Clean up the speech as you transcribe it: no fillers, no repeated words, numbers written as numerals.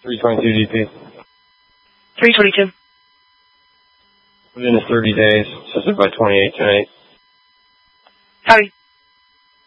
322 DP. 322. Within the 30 days, so it's by 28 tonight. Copy.